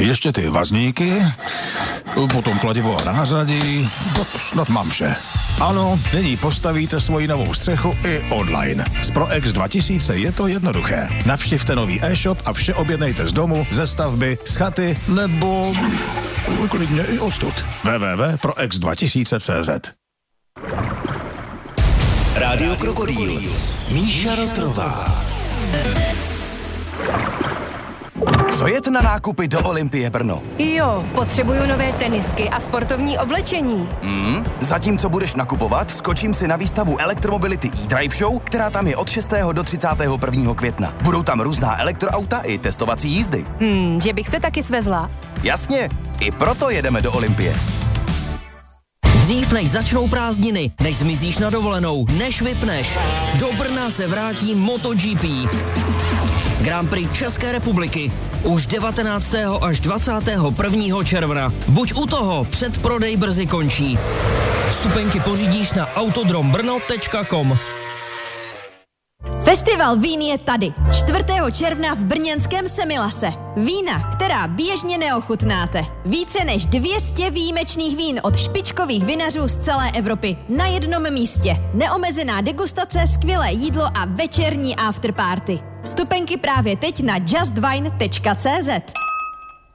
Ještě ty vazníky, potom kladivo a nářadí, snad mám vše. Ano, nyní postavíte svoji novou střechu i online. S ProX 2000 je to jednoduché. Navštivte nový e-shop a vše objednejte z domu, ze stavby, z chaty nebo klidně i odtud. www.prox2000.cz. Rádio Krokodýl. Míša Rotrová. Co jet na nákupy do Olympie Brno? Jo, potřebuju nové tenisky a sportovní oblečení. Zatímco budeš nakupovat, skočím si na výstavu Electromobility e-Drive Show, která tam je od 6. do 31. května. Budou tam různá elektroauta i testovací jízdy. Že bych se taky svezla. Jasně, i proto jedeme do Olympie. Dřív než začnou prázdniny, než zmizíš na dovolenou, než vypneš, do Brna se vrátí MotoGP. Grand Prix České republiky už 19. až 21. června. Buď u toho, předprodej brzy končí. Vstupenky pořídíš na autodrombrno.com. Festival vín je tady. 4. června v brněnském Semilase. Vína, která běžně neochutnáte. Více než 200 výjimečných vín od špičkových vinařů z celé Evropy na jednom místě. Neomezená degustace, skvělé jídlo a večerní afterparty. Vstupenky právě teď na justvine.cz.